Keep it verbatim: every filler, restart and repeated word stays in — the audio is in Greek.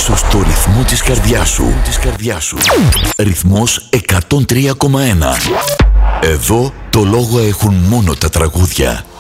πίσω στο ρυθμό της καρδιάς σου. Της καρδιάς σου. Ρυθμός εκατόν τρία κόμμα ένα. Εδώ το λόγο έχουν μόνο τα τραγούδια.